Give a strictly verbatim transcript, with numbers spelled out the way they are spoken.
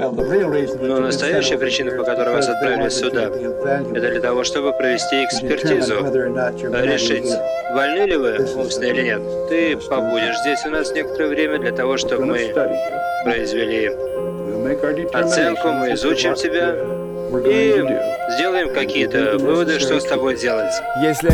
Но настоящая причина, по которой вас отправили сюда, это для того, чтобы провести экспертизу, решить, больны ли вы умственно или нет. Ты побудешь здесь у нас некоторое время для того, чтобы мы произвели оценку, мы изучим тебя и сделаем какие-то выводы, что с тобой делать. Если